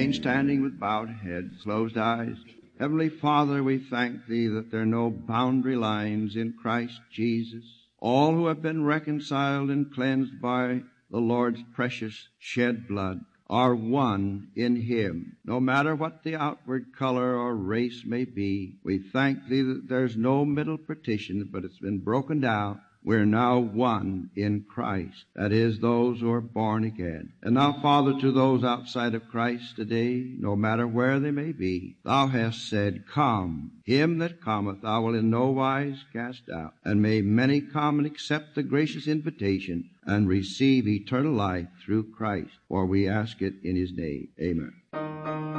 remain standing with bowed heads, closed eyes. Heavenly Father, we thank Thee that there are no boundary lines in Christ Jesus. All who have been reconciled and cleansed by the Lord's precious shed blood are one in Him. No matter what the outward color or race may be, we thank Thee that there's no middle partition, but it's been broken down. We're now one in Christ. That is, those who are born again. And now, Father, to those outside of Christ today, no matter where they may be, Thou hast said, Come. Him that cometh Thou wilt in no wise cast out. And may many come and accept the gracious invitation and receive eternal life through Christ. For we ask it in His name. Amen.